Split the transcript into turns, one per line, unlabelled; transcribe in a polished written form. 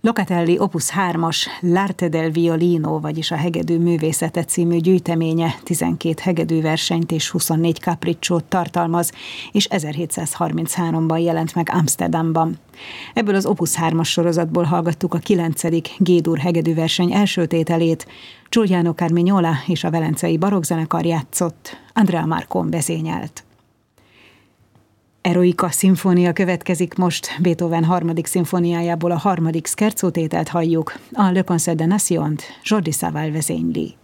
Locatelli Opus 3-as L'arte del violino, vagyis a hegedű művészete című gyűjteménye 12 hegedűversenyt és 24 capricciót tartalmaz, és 1733-ban jelent meg Amsterdamban. Ebből az Opus 3-as sorozatból hallgattuk a 9. G-dur hegedűverseny első tételét. Giuliano Carmignola és a Velencei Barokkzenekar játszott, Andrea Marcon vezényelt. Eroica szimfónia következik most, Beethoven 3. szimfóniájából a 3. scherzo tételt halljuk, a Le Concert des Nations-t Jordi Savall vezényli.